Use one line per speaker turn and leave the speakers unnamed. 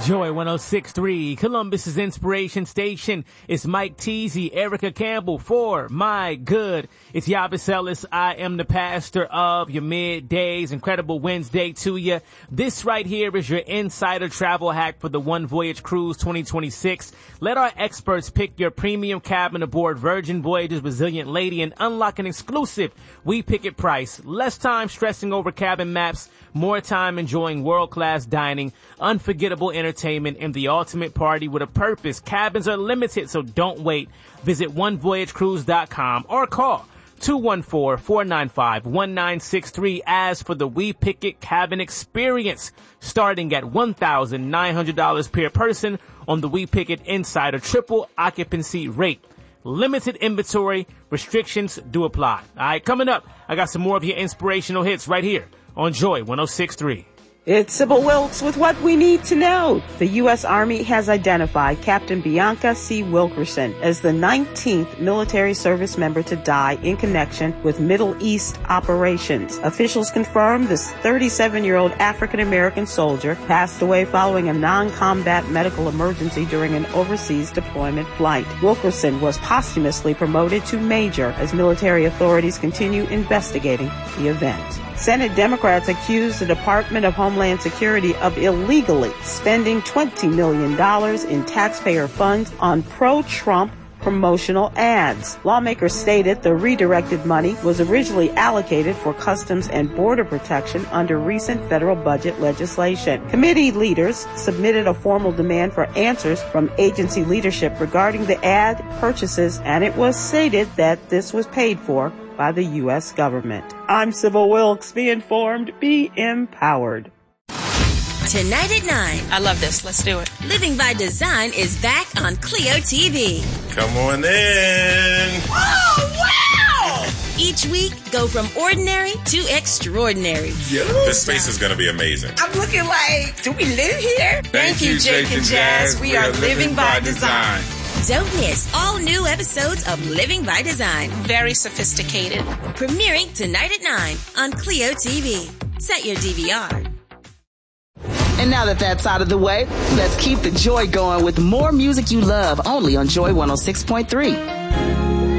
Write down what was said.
Joy 106.3, Columbus's inspiration station. It's Mike Teasy, Erica Campbell for My Good. It's Yavis Ellis. I am the pastor of your middays. Incredible Wednesday to you. This right here is your insider travel hack for the One Voyage Cruise 2026. Let our experts pick your premium cabin aboard Virgin Voyages Resilient Lady and unlock an exclusive We Pick It price. Less time stressing over cabin maps, more time enjoying world-class dining, unforgettable entertainment, and the ultimate party with a purpose. Cabins are limited, so don't wait. Visit onevoyagecruise.com or call 214-495-1963. As for the We Pick It cabin experience, starting at $1,900 per person on the We Pick It Insider triple occupancy rate. Limited inventory, restrictions do apply. All right, coming up, I got some more of your inspirational hits right here on Joy 106.3.
It's Sybil Wilkes with what we need to know. The U.S. Army has identified Captain Bianca C. Wilkerson as the 19th military service member to die in connection with Middle East operations. Officials confirm this 37-year-old African-American soldier passed away following a non-combat medical emergency during an overseas deployment flight. Wilkerson was posthumously promoted to major as military authorities continue investigating the event. Senate Democrats accused the Department of Homeland Security of illegally spending $20 million in taxpayer funds on pro-Trump promotional ads. Lawmakers stated the redirected money was originally allocated for Customs and Border Protection under recent federal budget legislation. Committee leaders submitted a formal demand for answers from agency leadership regarding the ad purchases, and it was stated that this was paid for by the U.S. government. I'm Sybil Wilkes. Be informed, be empowered.
Tonight at 9.
I love this. Let's do it.
Living by Design is back on Clio TV.
Come on in.
Oh, wow!
Each week, go from ordinary to extraordinary.
Yeah. This space is going to be amazing.
I'm looking like, do we live here?
Thank you, Jake and Jazz.
We are living by design.
Don't miss all new episodes of Living by Design.
Very sophisticated.
Premiering tonight at 9 on Clio TV. Set your DVR.
And now that that's out of the way, let's keep the joy going with more music you love only on Joy 106.3.